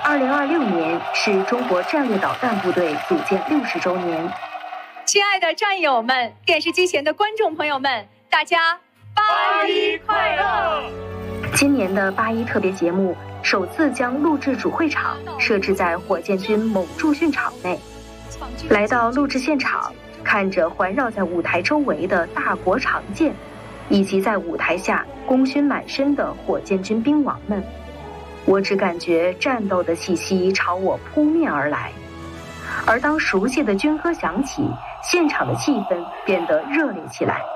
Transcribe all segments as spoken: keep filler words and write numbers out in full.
二零二六年是中国战略导弹部队组建六十周年。 亲爱的战友们，电视机前的观众朋友们，大家八一快乐！ 今年的八一特别节目首次将录制主会场设置在火箭军某驻训场内。来到录制现场，看着环绕在舞台周围的大国长剑，以及在舞台下功勋满身的火箭军兵王们，我只感觉战斗的气息朝我扑面而来。而当熟悉的军歌响起，现场的气氛变得热烈起来。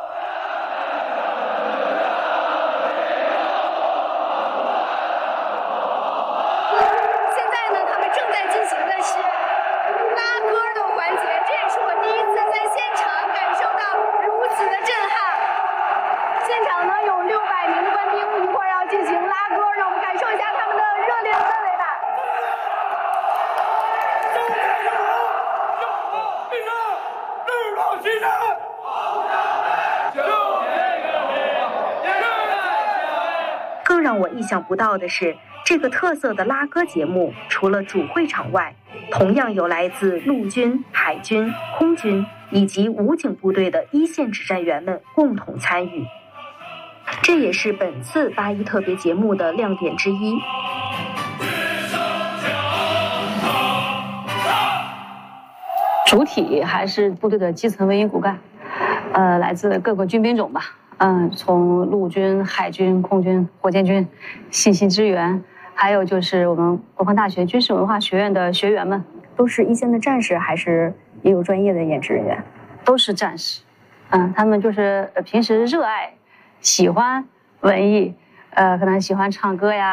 现在呢，他们正在进行的是拉歌的环节，这也是我第一次在现场感受到如此的震撼。现场呢有六百名的官兵，一会儿要进行拉歌，让我们感受一下他们的热烈的氛围吧。 更让我意想不到的是，这个特色的拉歌节目除了主会场外，同样有来自陆军、海军、空军以及武警部队的一线指战员们共同参与。这也是本次八一特别节目的亮点之一。 主体还是部队的基层文艺骨干，呃，来自各个军兵种吧，嗯、呃，从陆军、海军、空军、火箭军、信息支援，还有就是我们国防大学军事文化学院的学员们， 都是一线的战士，还是也有专业的演职人员？ 都是战士，嗯，他们就是平时热爱、喜欢文艺，呃，可能喜欢唱歌呀。